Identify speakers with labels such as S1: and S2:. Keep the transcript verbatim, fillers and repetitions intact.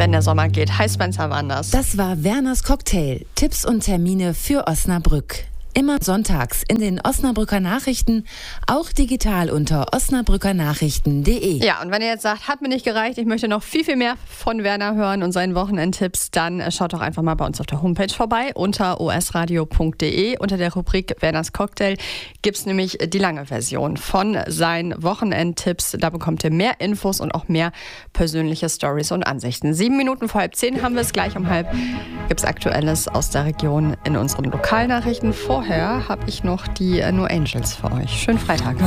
S1: wenn der Sommer geht. Hi Spencer Wanders.
S2: Das war Werners Cocktail. Tipps und Termine für Osnabrück. Immer sonntags in den Osnabrücker Nachrichten, auch digital unter osnabrückernachrichten punkt de.
S1: Ja, und wenn ihr jetzt sagt, hat mir nicht gereicht, ich möchte noch viel, viel mehr von Werner hören und seinen Wochenendtipps, dann schaut doch einfach mal bei uns auf der Homepage vorbei unter o s radio punkt de. Unter der Rubrik Werners Cocktail gibt es nämlich die lange Version von seinen Wochenendtipps. Da bekommt ihr mehr Infos und auch mehr persönliche Stories und Ansichten. Sieben Minuten vor halb zehn haben wir es, gleich um halb gibt es Aktuelles aus der Region in unseren Lokalnachrichten. Vorher habe ich noch die No Angels für euch. Schönen Freitag.